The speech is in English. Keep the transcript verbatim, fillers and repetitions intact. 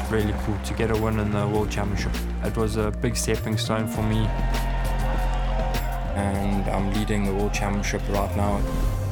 really cool to get a win in the World Championship. It was a big stepping stone for me. And I'm leading the World Championship right now.